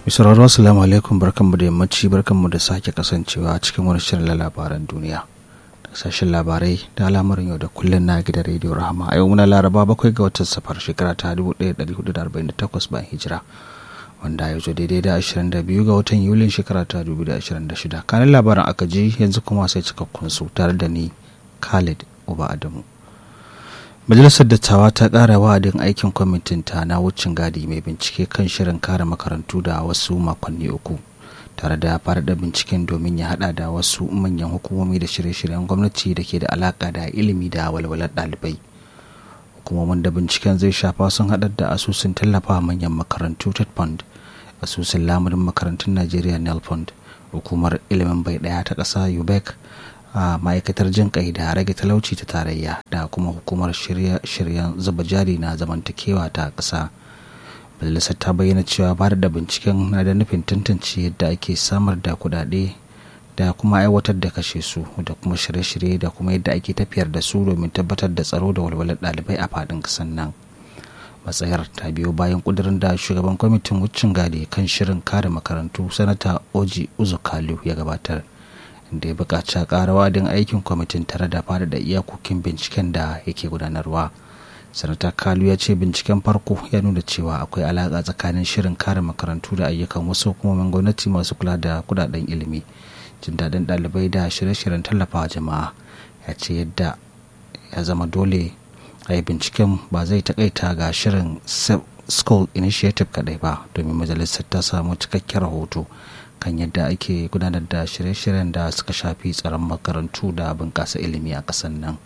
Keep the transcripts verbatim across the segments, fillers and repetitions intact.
Misrarwa assalamu alaikum, barkanmu da yammaci, barkanmu da sake kasancewa a cikin wani shirin labaran duniya da sashen labarai da al'amuran yau da kullum na gidan rediyo Rahama. A yau muna Laraba bakwai ga watan Safar shekara ta dubu ɗaya da ɗari hudu da arba'in da takwas bayan hijira, wanda ya zo daidai da ashirin da biyu ga watan Yulin shekara ta dubu da ashirin da shida. Kanin labaran aka ji, yanzu kuma sai cikakkun su tare da ni Khalid Uba Adamu. Majalisar Dattawa ta ƙara wa'adin aikin kwamitin ta na wucin gadi mai bincike kan shirin kare makarantu da wasu makonni uku, tare da faɗaɗa binciken domin ya haɗa da wasu manyan hukumomi da shirye-shiryen gwamnati da ke da alaƙa da ilimi da walwalar ɗalibai. Hukumomin da binciken zai shafa sun haɗar da asusun tallafa manyan makarantu Ted Fund, asusun lamunin makarantun Najeriya Nel Fund, hukumar ilimin bai ɗaya ta ƙasa U B E C, a ma'aikatar jin kai da rage talauci ta tarayya da kuma hukumar shirye-shiryen zuba jari na zamantakewa ta ƙasa. Majalisar ta bayyana cewa ba da binciken na da nufin tantance yadda ake samar da kuɗaɗe da kuma aiwatar da kashe su da kuma shirye-shirye da kuma yadda ake tafiyar da su domin tabbatar da tsaro da walwalar ɗalibai a faɗin ƙasar nan. Matsayar ta biyo bayan ƙudurin da shugaban kwamitin wucin gadi kan shirin kare makarantu Sanata Oji Uzukalu ya gabatar, da ya buƙaci a ƙara wa'adin aikin kwamitin tare da faɗaɗa iyakokin binciken da yake gudanarwa. Sanata Kalu ya ce binciken farko ya nuna cewa akwai alaƙa tsakanin shirin kare makarantu da ayyukan wasu hukumomin gwamnati masu kula da kudaden ilimi, jin daɗin ɗalibai da shirye-shiryen tallafawa jama'a. Ya ce yadda ya zama dole a yi binciken ba zai taƙaita ga shirin Safe School Initiative kaɗai ba, domin majalisar ta samu cikakken rahoto kan yadda ake gudanar da shirye-shiryen da suka shafi tsaron makarantu da bunƙasa ilimi a ƙasar nan.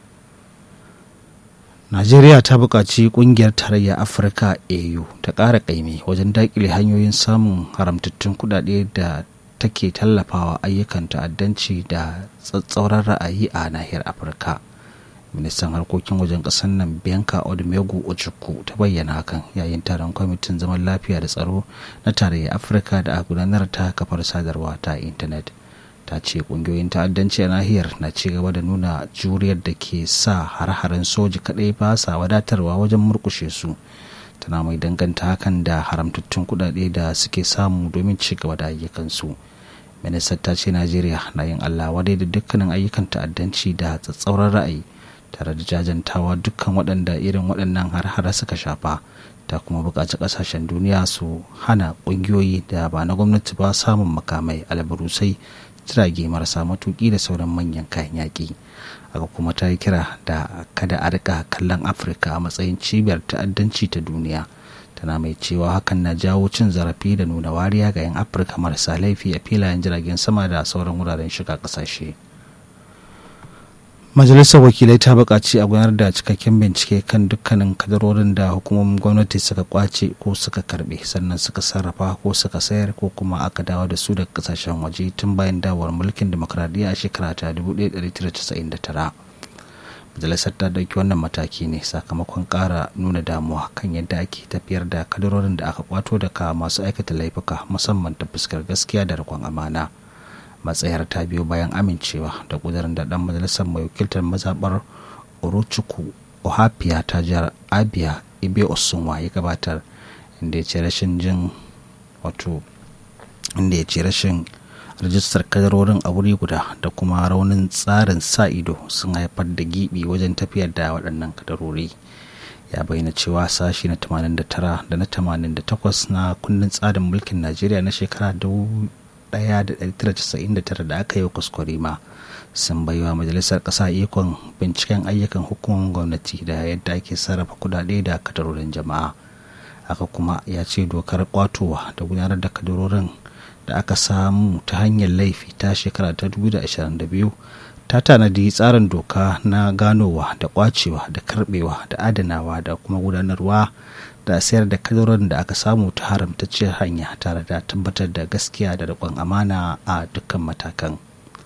Najeriya ta buƙaci ƙungiyar tarayyar Afirka A U ta ƙara ƙaimi wajen daƙile hanyoyin samun haramtattun kuɗaɗe da take tallafawa ayyukan ta'addanci da tsatsauran ra'ayi a nahiyar Afirka. Ministan harkokin wajen ƙasar nan Bianca Odumegu Ojukwu ta bayyana hakan yayin taron kwamitin zaman lafiya da tsaro na tarayyar Afirka da a gudanar ta kafar sadarwa ta intanet. Ta ce ƙungiyoyin ta'addanci a nahiyar na ci gaba da nuna juriyar da ke sa har-haren soji kaɗai ba sa wadatarwa wajen murƙushe su. Tana mai danganta hakan da haramtattun kuɗaɗe da suke samu domin ci gaba da ayyukansu. Ministan ta ce Najeriya na yin Allah wadai da dukkanin ayyukan ta'addanci da tsatsauran ra'ayi, tare da jajantawa dukkan waɗanda irin waɗannan har-hara suka shafa. Ta kuma buƙaci ƙasashen duniya su hana ƙungiyoyi da ba na gwamnati ba samun makamai, albarusai, jirage marasa matuƙi da sauran manyan kayan yaƙi. Haka kuma ta yi kira da kada a riƙa kallon Afirka a matsayin cibiyar ta'addanci ta duniya. Tana mai cewa hakan na jawo cin zarafi da nuna wariya ga 'yan Afirka marasa laifi a filayen jiragen sama da sauran wuraren shiga ƙasashe. Majalisar Wakilai ta buƙaci a gudanar da cikakken bincike kan dukkanin kadarorin da hukumomin gwamnati suka kwace ko suka karbe, sannan suka sarrafa ko suka sayar ko kuma aka dawo da su daga kasashen waje tun bayan dawowar mulkin demokradiyya a shekara ta dubu ɗaya da ɗari tara da casa'in da tara. Majalisar ta ɗauki wannan mataki ne sakamakon ƙara nuna damuwa kan yadda ake tafiyar da kadarorin da aka kwato daga masu aikata laifuka, musamman ta fuskar gaskiya da riƙon amana. Matsayar ta biyo bayan amincewa da ƙudurin da ɗan majalisar mai wakiltar mazaɓar Orochukwu Ohapia ta jihar Abia Ibe Osunwa ya gabatar, inda ya ce rashin jin wato inda ya ce rashin rajistar kadarorin a wuri guda da kuma raunin tsarin sa ido sun haifar da gibi wajen tafiyar da waɗannan kadarori. Ya bayyana cewa sashi na tamanin da tara da na tamanin da takwas na kundin tsarin mulkin Najeriya na shekara dubu ɗaya da ɗari tara da casa'in da tara da aka yi kuskure ma sun baiwa majalisar ƙasa ikon binciken ayyukan hukumar gwamnati da yadda ake sarrafa kudade da kadarorin jama'a. Haka kuma ya ce dokar kwatowa da gudanar da kadarorin da aka samu ta hanyar laifi ta shekara ta dubu da ashirin da biyu ta tanadi tsarin doka na ganowa da kwacewa da karbewa da adanawa da kuma gudanarwa da sayar da kadarorin da aka samu ta haramtacciyar hanya, tare da tabbatar da gaskiya da riƙon amana a dukkan matakan.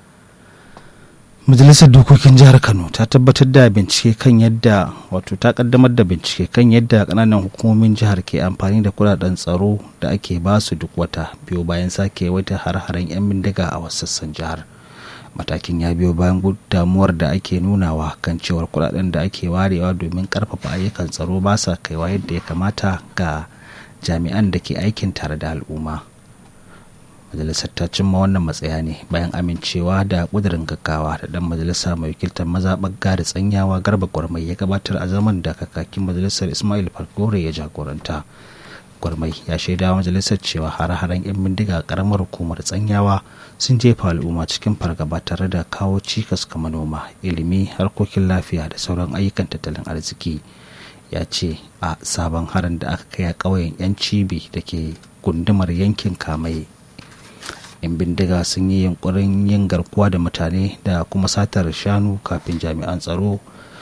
Majalisar Dokokin Jihar Kano ta tabbatar da bincike kan yadda wato ta kaddamar da bincike kan yadda kananan hukumomin jihar ke amfani da kudaden tsaro da ake ba su duk wata, biyo bayan sake wata har-haren 'yan bindiga a wasu sassan jihar. Matakin ya biyo bayan damuwar da ake nunawa kan cewar kudaden da ake warewa domin karfafa ayyukan tsaro ba sa kaiwa yadda ya kamata ga jami'an da ke aikin tare da al'umma. Majalisar ta cimma wannan matsaya ne bayan amincewa da ƙudurin gaggawa da ɗan majalisa mai wakiltar mazaɓar Gada Tsanyawa Garba Gwarmai ya gabatar a zaman da kakakin majalisar Ismail Falkore ya jagoranta. Gwarmai ya shaida majalisar cewa hare-haren 'yan bindiga a ƙaramar hukumar Tsanyawa sun jefa al'umma cikin fargaba tare da kawo cikas ga manoma, ilimi, harkokin lafiya da sauran ayyukan tattalin arziki. Ya ce a sabon harin da aka kai a ƙauyen 'yan cibi da ke gundumar yankin Kamai, 'yan bindiga sun yi yunkurin yin garkuwa da mutane da kuma satar shanu kafin jami'an tsaro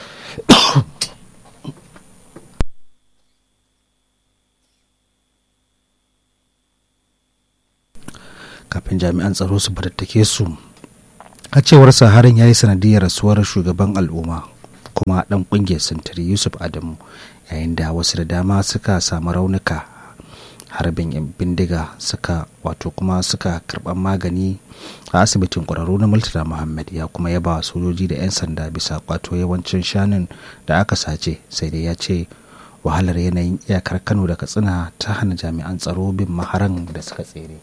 kafin jami'an tsaro su fatattake su. A cewar sa harin ya yi sanadiyar rasuwar shugaban al'umma kuma dan kungiyar sintiri Yusuf Adamu, yayin da wasu da dama suka samu raunuka. Harbin 'yan bindiga suka wato kuma suka karɓar magani a asibitin ƙwararru na Murtala Muhammad. Ya kuma yaba sojoji da 'yan sanda bisa kwato yawancin shanun da aka sace, sai dai ya ce wahalar yanayin iyakar Kano da Katsina ta hana jami'an tsaro bin maharan da suka tsere.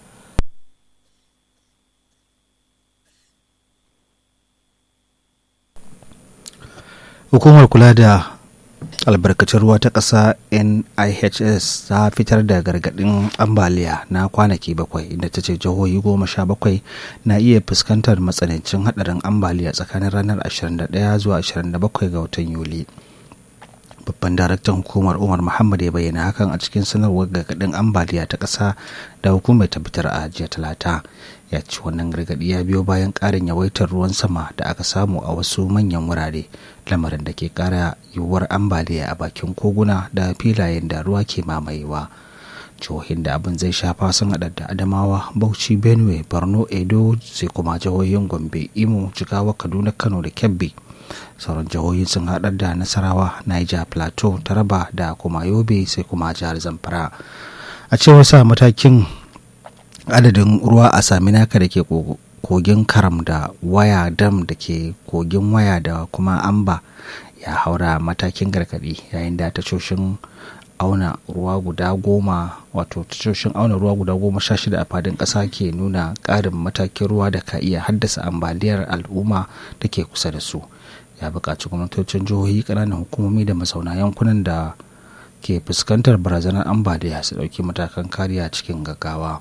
Hukumar kula da albarkacin ruwa ta ƙasa N I H S ta fitar da gargaɗin ambaliya na kwanaki bakwai, inda ta ce jihohi goma sha bakwai na iya fuskantar matsanancin haɗarin ambaliya tsakanin ranar ashirin da ɗaya zuwa ashirin da bakwai ga watan Yuli. Babban daraktan hukumar Umar Muhammad ya bayyana hakan a cikin sanarwar gargaɗin ambaliya ta ƙasa da hukumar ta fitar a jiya Talata. Ya ce wannan gargaɗi ya biyo bayan ƙarin yawaitar ruwan sama da aka samu a wasu manyan wurare, lamarin da ke ƙara yiwuwar ambaliya a bakin koguna da filayen da ruwa ke mamayewa. Jihohin da abin zai shafa sun haɗa da Adamawa, Bauchi, Benue, Borno, Edo, sai kuma jihohin Gombe, Imo, Jigawa, Kaduna, Kano da Kebbi. Sauran jihohi sun haɗa da Nasarawa, Niger, Plateau, Taraba da kuma Yobe, sai kuma jihar Zamfara. A cewar sa matakin adadin ruwa a Saminaka da ke kogin Karam da Waya Dam da ke kogin Waya da kuma Amba ya haura matakin gargadi, yayin da tashoshin auna ruwa guda goma wato tashoshin auna ruwa guda goma sha shida a fadin ƙasa ke nuna ƙarin matakin ruwa da ka iya haddasa ambaliyar al'umma da ke kusa da su. Ya buƙaci gwamnatocin jihohi, ƙananan hukumomi da mazauna yankunan da ke fuskantar barazanar ambaliya su ɗauki matakan kariya cikin gaggawa.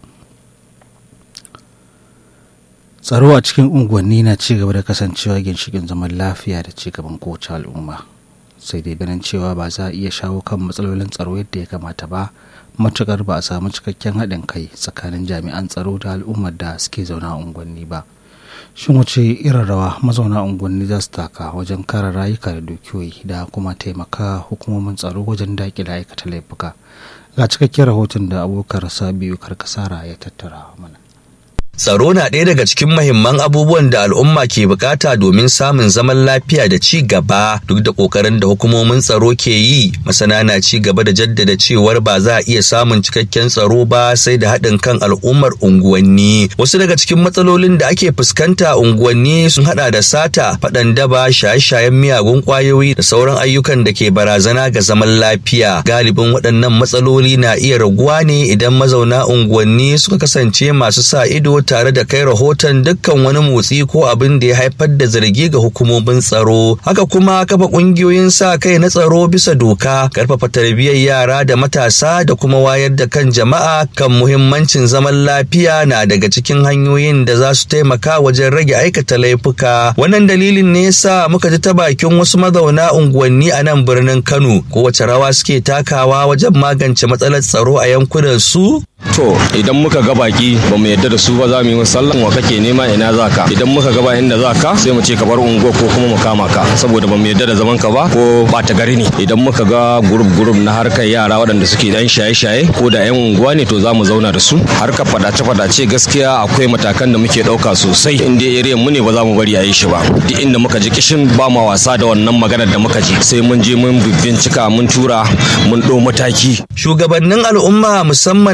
Tsaro a cikin unguwanni na ci gaba da kasancewa ginshiƙin zaman lafiya da ci gaban kowace al'umma, sai dai ganin cewa ba za a iya shawo kan matsalolin tsaro yadda ya kamata ba matuƙar ba a samu cikakken haɗin kai tsakanin jami'an tsaro da al'ummar da suke zaune a unguwanni ba. Shin wace irin rawa mazauna unguwanni za su taka wajen kare rayuka da dukiyoyi da kuma taimaka hukumomin tsaro wajen daƙile aikata laifuka? Ga cikakken rahoton da Abubakar Sabiu Karkasara ya tattara mana. Tsaro na ɗaya daga cikin mahimman abubuwan da al'umma ke bukata domin samun zaman lafiya da ci gaba. Duk da ƙoƙarin da hukumomin tsaro ke yi, masana na ci gaba da jaddada cewar ba za a iya samun cikakken tsaro ba sai da haɗin kan al'ummar unguwanni. Wasu daga cikin matsalolin da ake fuskanta a unguwanni sun haɗa da sata, faɗan daba, shaye-shayen miyagun ƙwayoyi da sauran ayyukan da ke barazana ga zaman lafiya. Galibin waɗannan matsaloli na iya raguwa ne idan mazauna unguwanni suka kasance masu sa ido tare da kai rahoton dukkan wani motsi ko abin da ya haifar da zargi ga hukumomin tsaro. Haka kuma kafa kungiyoyin sa kai na tsaro bisa doka, karfafa tarbiyyar yara da matasa da kuma wayar da kan jama'a kan muhimmancin zaman lafiya na daga cikin hanyoyin da za su taimaka wajen rage aikata laifuka. Wannan dalilin ne yasa muka ji ta bakin wasu mazauna unguwanni a nan birnin Kano ko wace rawa suke takawa wajen magance matsalar tsaro a yankunan su. To idan muka ga baki ba mu yadda da su ba za mu yi musallan wa kake nema ina za ka, idan muka ga ba inda za ka sai mu ce ka bar ungo ko kuma mu kama ka saboda ba mu yadda da zaman ka ba ko ba ta gari ne. Idan muka ga group group na harkar yara waɗanda suke dan shaye-shaye ko da yan unguwa ne to za mu zauna da su. Harkar fadace-fadace gaskiya akwai matakan da muke ɗauka sosai, in dai area mu ne ba za mu bari a yi shi ba. Duk inda muka ji kishin ba ma wasa da wannan maganar da muka ji sai mun je mun bincika mun tura mun ɗau mataki. Shugabannin al'umma musamman na addini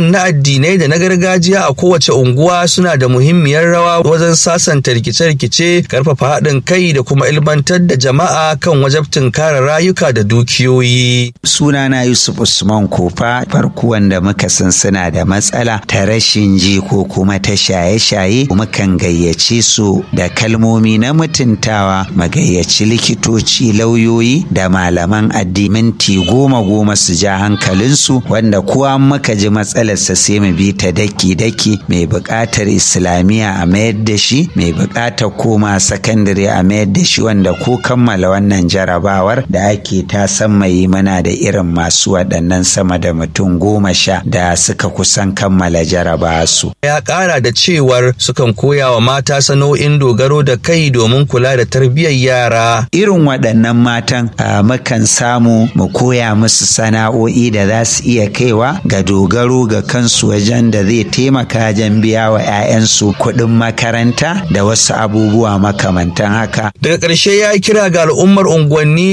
addinai da na gargajiya a kowace unguwa suna da muhimmiyar rawa wajen sasanta rikice-rikice, karfafa haɗin kai da kuma ilmantar da jama'a kan wajabtin kare rayuka da dukiyoyi. Sunana Yusuf Usman Kofa, farko wanda muka san suna da matsala ta rashin ji ko kuma ta shaye-shaye, mukan gayyace su da kalmomi na mutuntawa, mu gayyaci likitoci, lauyoyi da malaman addini minti goma goma su ja hankalinsu, wanda kowa muka ji matsalarsa sai mu bi ta daki-daki. Mai buƙatar islamiyya a mayar da shi, mai buƙatar koma sakandare a mayar da shi, wanda ko kammala wannan jarabawar da ake ta san mai mana da irin masu waɗannan sama da mutum goma sha da suka kusan kammala jarabawa su. Ya ƙara da cewar sukan koya wa mata sana'o'in dogaro da kai domin kula da tarbiyyar yara. Irin waɗannan matan mukan samu mu koya musu sana'o'i da za su iya kaiwa ga dogaro ga kansu, wajen da zai taimaka wajen biya wa 'ya'yansu kuɗin makaranta da wasu abubuwa makamantan haka. Daga ƙarshe ya kira ga al'ummar unguwanni